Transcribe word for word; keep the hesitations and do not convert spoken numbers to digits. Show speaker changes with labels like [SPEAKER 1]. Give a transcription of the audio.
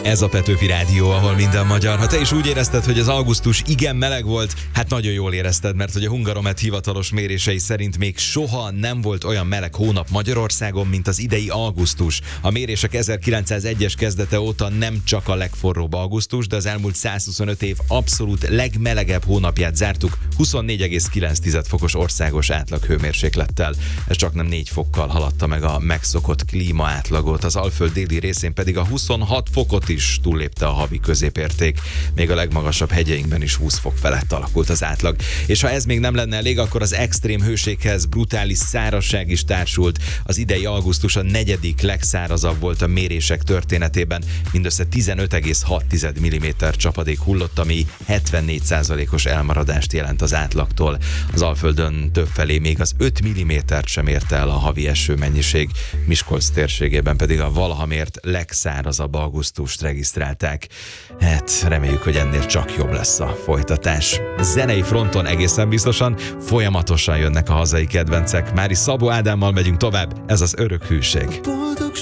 [SPEAKER 1] Ez a Petőfi Rádió, ahol minden magyar. Ha te is úgy érezted, hogy az augusztus igen meleg volt, hát nagyon jól érezted, mert hogy a Hungaromet hivatalos mérései szerint még soha nem volt olyan meleg hónap Magyarországon, mint az idei augusztus. A mérések ezerkilencszázegyes kezdete óta nem csak a legforróbb augusztus, de az elmúlt százhuszonöt év abszolút legmelegebb hónapját zártuk huszonnégy egész kilenc fokos országos átlag hőmérséklettel. Ez csak nem négy fokkal haladta meg a megszokott klíma átlagot. Az Alföld déli részén pedig a huszonhat fokot is túllépte a havi középérték. Még a legmagasabb hegyeinkben is húsz fok felett alakult az átlag. És ha ez még nem lenne elég, akkor az extrém hőséghez brutális szárazság is társult. Az idei augusztus a negyedik legszárazabb volt a mérések történetében. Mindössze tizenöt egész hat milliméter csapadék hullott, ami hetvennégy százalékos elmaradást jelent az átlagtól. Az Alföldön többfelé még az öt millimétert sem érte el a havi esőmennyiség. Miskolc térségében pedig a valaha mért legszárazabb augusztust regisztrálták. Hát reméljük, hogy ennél csak jobb lesz a folytatás. Zenei fronton egészen biztosan folyamatosan jönnek a hazai kedvencek. Mári Szabó Ádámmal megyünk tovább, ez az Örök hűség.